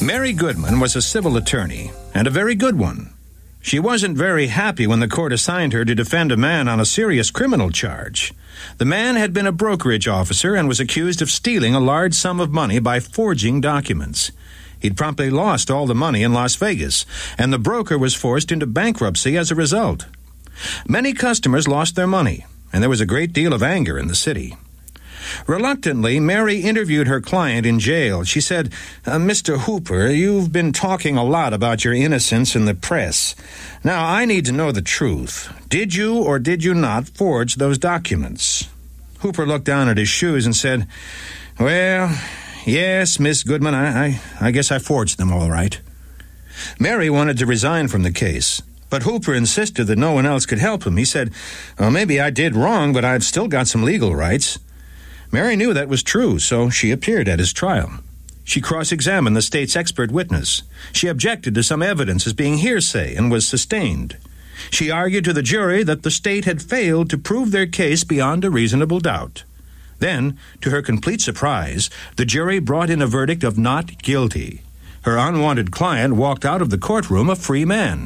Mary Goodman was a civil attorney, and a very good one. She wasn't very happy when the court assigned her to defend a man on a serious criminal charge. The man had been a brokerage officer and was accused of stealing a large sum of money by forging documents. He'd promptly lost all the money in Las Vegas, and the broker was forced into bankruptcy as a result. Many customers lost their money, and there was a great deal of anger in the city. Reluctantly, Mary interviewed her client in jail. She said, "Mr. Hooper, you've been talking a lot about your innocence in the press. Now, I need to know the truth. Did you or did you not forge those documents?" Hooper looked down at his shoes and said, "Well, yes, Miss Goodman, I guess I forged them all right." Mary wanted to resign from the case, but Hooper insisted that no one else could help him. He said, "Well, maybe I did wrong, but I've still got some legal rights." Mary knew that was true, so she appeared at his trial. She cross-examined the state's expert witness. She objected to some evidence as being hearsay and was sustained. She argued to the jury that the state had failed to prove their case beyond a reasonable doubt. Then, to her complete surprise, the jury brought in a verdict of not guilty. Her unwanted client walked out of the courtroom a free man.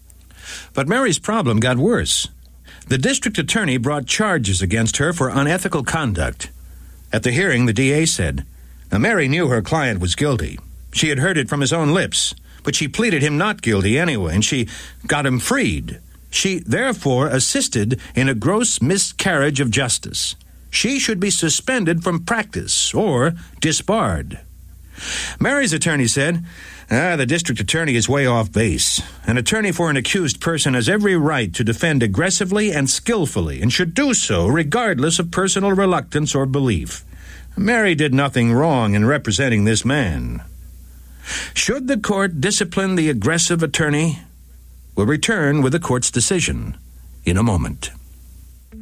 But Mary's problem got worse. The district attorney brought charges against her for unethical conduct. At the hearing, the DA said, Mary knew her client was guilty. She had heard it from his own lips, but she pleaded him not guilty anyway, and she got him freed. She, therefore, assisted in a gross miscarriage of justice. She should be suspended from practice or disbarred. Mary's attorney said, the district attorney is way off base. An attorney for an accused person has every right to defend aggressively and skillfully, and should do so regardless of personal reluctance or belief. Mary did nothing wrong in representing this man. Should the court discipline the aggressive attorney? We'll return with the court's decision in a moment.